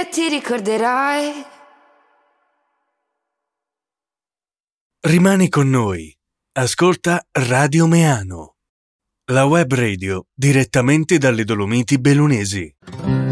e ti ricorderai. Rimani con noi. Ascolta Radio Meano, la web radio direttamente dalle Dolomiti Bellunesi.